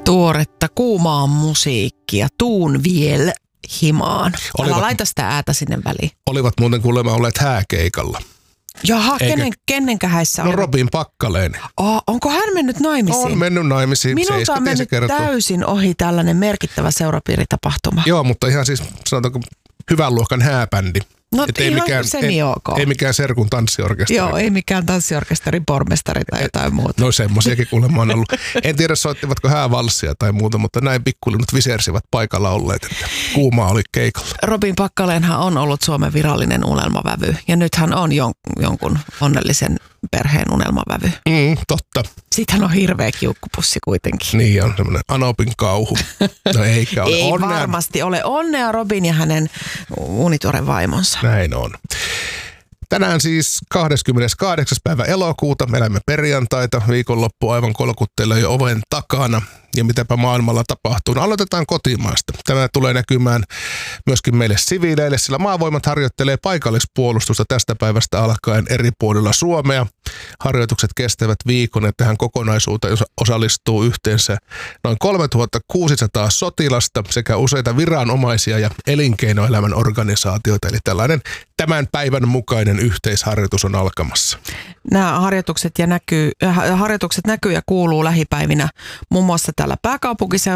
Tuoretta kuumaa musiikkia, tuun viel himaan. Älä laita sitä äätä sinne väliin. Olivat muuten kuulemma olleet hääkeikalla. Jaha, kenenkähäissä on? No Robin Packalén. Onko hän mennyt naimisiin? On mennyt naimisiin. Minulta on mennyt täysin ohi tällainen merkittävä seurapiiritapahtuma. Joo, mutta ihan siis sanotaanko hyvän luokan hääbändi. No ei mikään serkun tanssiorkesteri. Joo, ei mikään tanssiorkesterin pormestari tai jotain muuta. No semmoisiakin kuulemma on ollut. En tiedä soittivatko häävalssia tai muuta, mutta näin pikkulinnut visersivät paikalla olleet, että kuumaa oli keikalla. Robin Packalénhan on ollut Suomen virallinen unelmavävy ja nyt hän on jonkun onnellisen perheen unelmavävy. Totta. Siitähän on hirveä kiukkupussi kuitenkin. Niin on semmoinen Anopin kauhu. No eikä ole. Ei varmasti ole. Onnea Robin ja hänen unituoren vaimonsa. Näin on. Tänään siis 28. päivä elokuuta, elämme perjantaita, viikonloppu aivan kolkuttelee jo oven takana. Ja mitäpä maailmalla tapahtuu. No, aloitetaan kotimaasta. Tämä tulee näkymään myöskin meille siviileille, sillä maavoimat harjoittelee paikallispuolustusta tästä päivästä alkaen eri puolilla Suomea. Harjoitukset kestävät viikon ja tähän kokonaisuuteen osallistuu yhteensä noin 3600 sotilasta sekä useita viranomaisia ja elinkeinoelämän organisaatioita. Eli tällainen tämän päivän mukainen yhteisharjoitus on alkamassa. Nämä harjoitukset näkyy ja kuuluu lähipäivinä muun muassa täällä pääkaupunkiseudulla